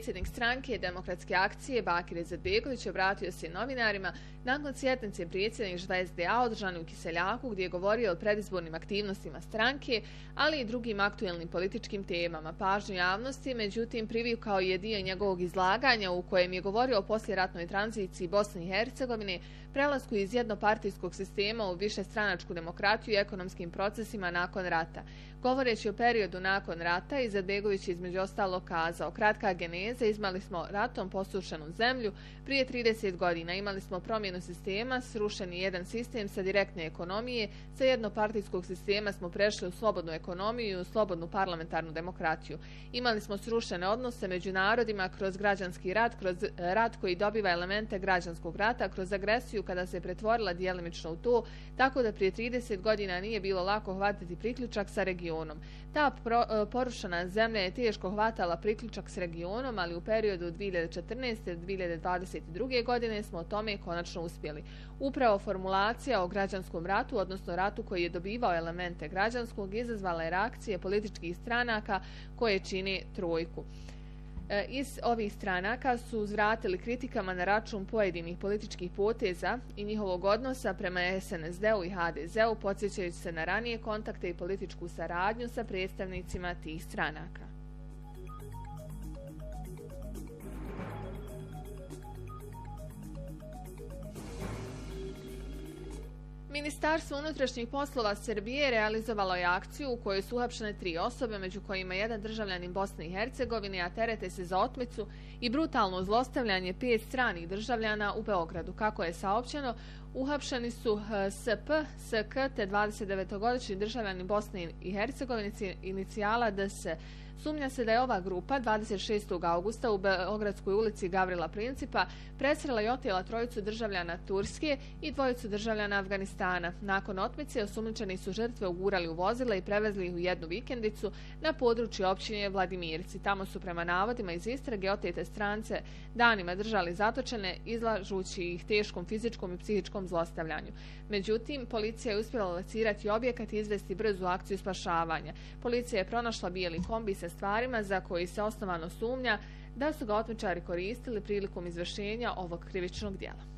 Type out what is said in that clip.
predsjednik stranke Demokratske akcije Bakir Izetbegović obratio se novinarima nakon sjednice predsjedništva SDA održane u Kiseljaku, gdje je govorio o predizbornim aktivnostima stranke, ali i drugim aktuelnim političkim temama. Pažnju javnosti, međutim, privukao je dio njegovog izlaganja u kojem je govorio o poslijeratnoj tranziciji Bosne i Hercegovine, prelasku iz jednopartijskog sistema u višestranačku demokratiju i ekonomskim procesima nakon rata. Govoreći o periodu nakon rata, Izetbegović između ostalo kazao: kratka geneza, imali smo ratom posušenu zemlju, prije 30 godina imali smo promjenu sistema, srušen je jedan sistem sa direktne ekonomije, sa jednopartijskog sistema smo prešli u slobodnu ekonomiju i u slobodnu parlamentarnu demokratiju. Imali smo srušene odnose među narodima kroz građanski rat, kroz rat koji dobiva elemente građanskog rata, kroz agresiju kada se pretvorila djelimično u to, tako da prije 30 godina nije bilo lako hvatiti priključak sa regionom. Ta porušena zemlja je teško hvatala priključak s regionom, ali u periodu 2014-2022. godine smo o tome konačno uspjeli. Upravo formulacija o građanskom ratu, odnosno ratu koji je dobivao elemente građanskog, izazvala je reakcije političkih stranaka koje čine trojku. Iz ovih stranaka su uzvratili kritikama na račun pojedinih političkih poteza i njihovog odnosa prema SNSD-u i HDZ-u, podsjećajući se na ranije kontakte i političku saradnju sa predstavnicima tih stranaka. Ministarstvo unutrašnjih poslova Srbije realizovalo je akciju u kojoj su uhapšene 3 osobe, među kojima jedan državljanin Bosne i Hercegovine, a terete se za otmicu i brutalno zlostavljanje 5 stranih državljana u Beogradu. Kako je saopćeno, uhapšeni su SP, SK te 29-godišnji državljanin Bosne i Hercegovine inicijala DS. Sumnja se da je ova grupa 26. augusta u Beogradskoj ulici Gavrila Principa presrela i otela 3 državljana Turske i 2 državljana Afganistana. Nakon otmice osumnjičeni su žrtve ugurali u vozila i prevezli ih u jednu vikendicu na području općine Vladimirci. Tamo su prema navodima iz istrage otete strance danima držali zatočene, izlažući ih teškom fizičkom i psihičkom zlostavljanju. Međutim, policija je uspjela locirati objekat i izvesti brzu akciju spašavanja. Policija je pronašla bijeli kombi sa stvarima za koji se osnovano sumnja da su ga otmičari koristili prilikom izvršenja ovog krivičnog djela.